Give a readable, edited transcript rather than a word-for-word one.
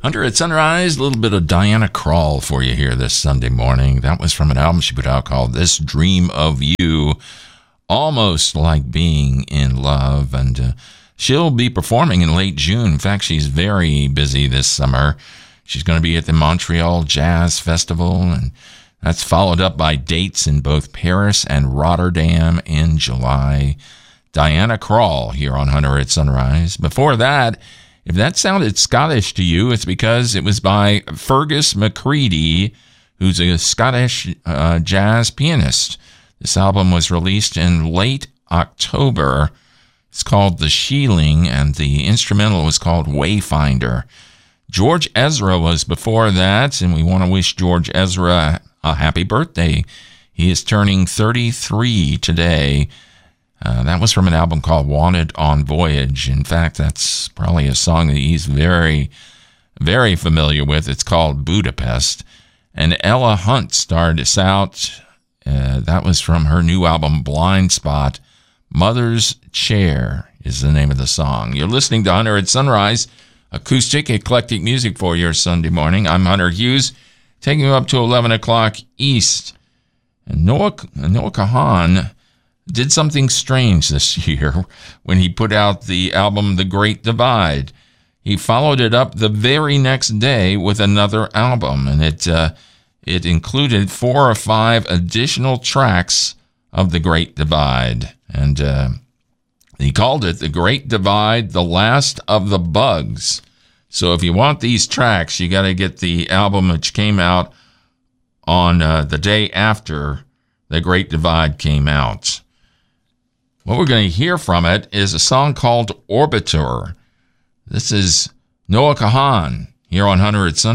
Hunter at Sunrise, a little bit of Diana Krall for you here this Sunday morning. That was from an album she put out called This Dream of You, almost like being in love. And she'll be performing in late June. In fact, she's very busy this summer. She's going to be at the Montreal Jazz Festival, and that's followed up by dates in both Paris and Rotterdam in July. Diana Krall here on Hunter at Sunrise. Before that, if that sounded Scottish to you, it's because it was by Fergus McCready, who's a Scottish jazz pianist. This album was released in late October. It's called The Sheeling, and the instrumental was called Wayfinder. George Ezra was before that, and we want to wish George Ezra a happy birthday. He is turning 33 today. That was from an album called Wanted on Voyage. In fact, that's probably a song that he's very, very familiar with. It's called Budapest. And Ella Hunt starred us out. That was from her new album, Blind Spot. Mother's Chair is the name of the song. You're listening to Hunter at Sunrise, acoustic, eclectic music for your Sunday morning. I'm Hunter Hughes, taking you up to 11 o'clock East. And Noah Kahan did something strange this year when he put out the album The Great Divide. He followed it up the very next day with another album, and it included 4 or 5 additional tracks of The Great Divide. And he called it The Great Divide, The Last of the Bugs. So if you want these tracks, you got to get the album which came out on the day after The Great Divide came out. What we're going to hear from it is a song called Orbiter. This is Noah Kahan here on Hunter at Sunrise.